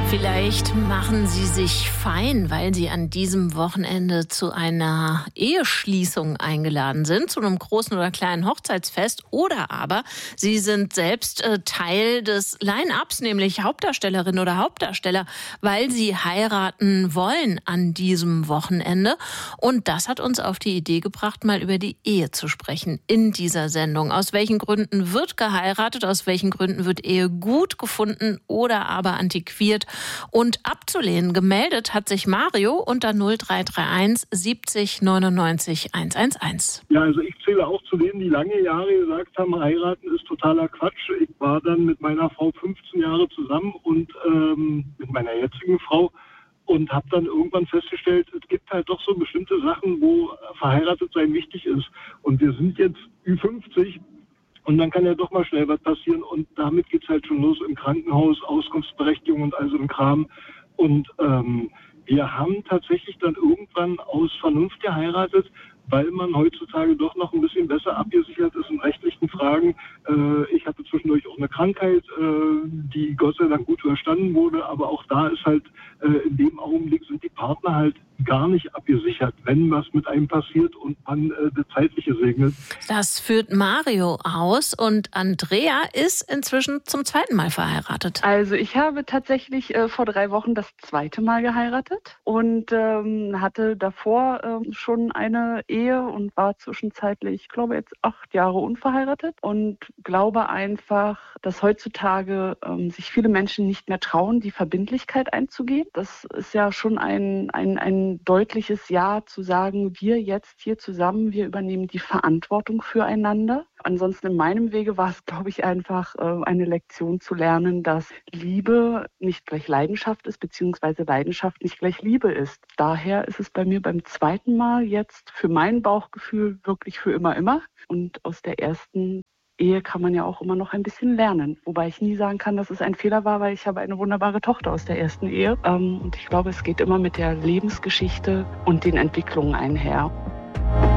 Vielleicht machen Sie sich fein, weil Sie an diesem Wochenende zu einer Eheschließung eingeladen sind, zu einem großen oder kleinen Hochzeitsfest. Oder aber Sie sind selbst Teil des Line-Ups, nämlich Hauptdarstellerin oder Hauptdarsteller, weil Sie heiraten wollen an diesem Wochenende. Und das hat uns auf die Idee gebracht, mal über die Ehe zu sprechen in dieser Sendung. Aus welchen Gründen wird geheiratet, aus welchen Gründen wird Ehe gut gefunden oder aber antiquiert und abzulehnen. Gemeldet hat sich Mario unter 0331 70 99 111. Ja, also ich zähle auch zu denen, die lange Jahre gesagt haben, heiraten ist totaler Quatsch. Ich war dann mit meiner Frau 15 Jahre zusammen und mit meiner jetzigen Frau und habe dann irgendwann festgestellt, es gibt halt doch so bestimmte Sachen, wo verheiratet sein wichtig ist. Und wir sind jetzt Ü50 und dann kann ja doch mal schnell was passieren und damit geht's halt schon los im Krankenhaus, Auskunftsberechtigung und all so ein Kram. Und wir haben tatsächlich dann irgendwann aus Vernunft geheiratet, weil man heutzutage doch noch ein bisschen besser abgesichert ist in rechtlichen Fragen. Ich hatte zwischendurch auch eine Krankheit, die Gott sei Dank gut überstanden wurde, aber auch da ist halt in dem Augenblick sind die Partner halt gar nicht abgesichert, wenn was mit einem passiert und man das Zeitliche segnet. Das führt Mario aus und Andrea ist inzwischen zum zweiten Mal verheiratet. Also ich habe tatsächlich vor 3 Wochen das zweite Mal geheiratet und hatte davor schon eine Ehe und war zwischenzeitlich, ich glaube jetzt 8 Jahre unverheiratet und glaube einfach, dass heutzutage sich viele Menschen nicht mehr trauen, die Verbindlichkeit einzugehen. Das ist ja schon ein deutliches Ja zu sagen, wir jetzt hier zusammen, wir übernehmen die Verantwortung füreinander. Ansonsten in meinem Wege war es, glaube ich, einfach eine Lektion zu lernen, dass Liebe nicht gleich Leidenschaft ist, beziehungsweise Leidenschaft nicht gleich Liebe ist. Daher ist es bei mir beim zweiten Mal jetzt für mein Bauchgefühl wirklich für immer, immer. Und aus der ersten Ehe kann man ja auch immer noch ein bisschen lernen. Wobei ich nie sagen kann, dass es ein Fehler war, weil ich habe eine wunderbare Tochter aus der ersten Ehe. Und ich glaube, es geht immer mit der Lebensgeschichte und den Entwicklungen einher.